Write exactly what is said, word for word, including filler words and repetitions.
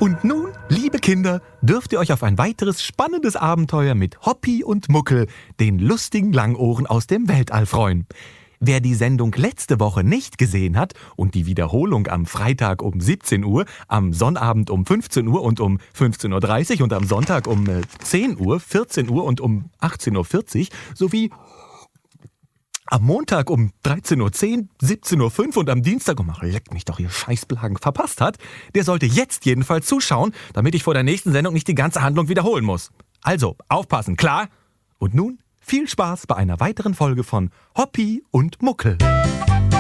Und nun, liebe Kinder, dürft ihr euch auf ein weiteres spannendes Abenteuer mit Hoppi und Muckel, den lustigen Langohren aus dem Weltall, freuen. Wer die Sendung letzte Woche nicht gesehen hat und die Wiederholung am Freitag um siebzehn Uhr, am Sonnabend um fünfzehn Uhr und um fünfzehn Uhr dreißig und am Sonntag um zehn Uhr, vierzehn Uhr und um achtzehn Uhr vierzig sowie am Montag um dreizehn Uhr zehn, siebzehn Uhr fünf und am Dienstag um, ach, leck mich doch, ihr Scheißblagen, verpasst hat, der sollte jetzt jedenfalls zuschauen, damit ich vor der nächsten Sendung nicht die ganze Handlung wiederholen muss. Also, aufpassen, klar? Und nun viel Spaß bei einer weiteren Folge von Hoppi und Muckel.